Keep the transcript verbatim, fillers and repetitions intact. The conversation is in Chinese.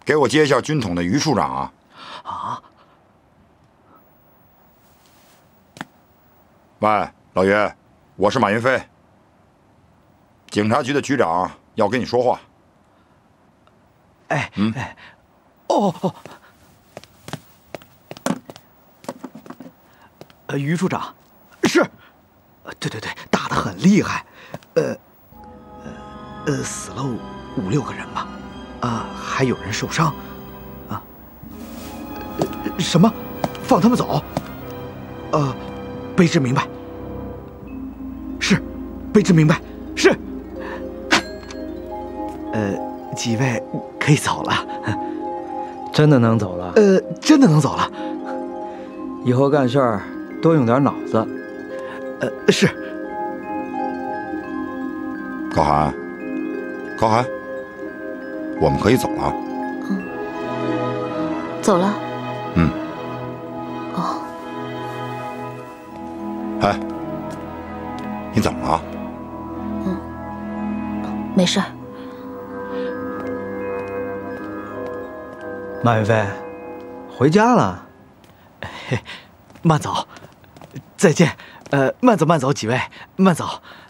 给我接一下军统的于处长啊。 啊！ 喂，老于，我是马云飞，警察局的局长要跟你说话。 哎， 嗯， 哎，哦哦，呃，于处长，是，呃，对对对，打得很厉害，呃，呃，呃，死了五六个人吧，啊，还有人受伤，啊，呃，什么？放他们走？呃，卑职明白。是，卑职明白。是。呃，几位可以走了。 真的能走了？ 呃，真的能走了。 以后干事儿多用点脑子。 呃，是。 高寒，高寒，我们可以走了。 嗯，走了。 嗯。 哦。 哎，你怎么了？ 嗯，没事儿。 马云飞，回家了。 嘿，慢走，再见。呃，慢走慢走，几位慢走。